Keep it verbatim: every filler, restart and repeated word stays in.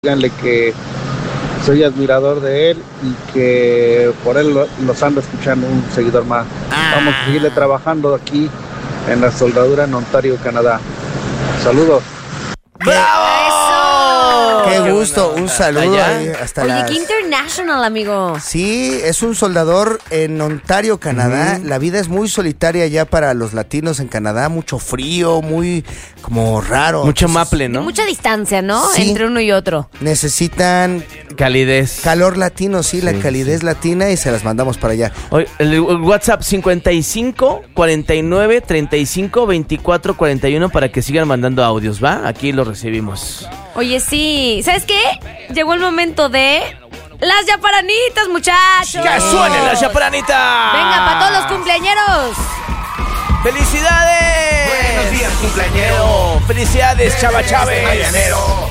díganle que soy admirador de él y que por él lo- los ando escuchando un seguidor más. Ah. Vamos a seguirle trabajando aquí en la soldadura en Ontario, Canadá. Saludos. ¡Bravo! Qué Qué gusto, buena un onda. saludo Allá. ahí hasta Oye, las... qué international, amigo. Sí, es un soldador en Ontario, Canadá. Ujú. La vida es muy solitaria ya para los latinos en Canadá, mucho frío, muy como raro. Mucho Entonces, maple, ¿no? Mucha distancia, ¿no? Sí. Entre uno y otro. Necesitan Calidez. calor latino, sí, la Sí, calidez latina y se las mandamos para allá. Oye, el, el WhatsApp cincuenta y cinco, cuarenta y nueve, treinta y cinco, veinticuatro, cuarenta y uno para que sigan mandando audios, ¿va? Aquí los recibimos. Oye, sí. ¿Sabes qué? Llegó el momento de las yaparanitas, muchachos. ¡Que suene la chaparanita! Venga, para todos los cumpleañeros. ¡Felicidades! Buenos días, cumpleañero. ¡Felicidades, Chava Este Chávez! mañanero.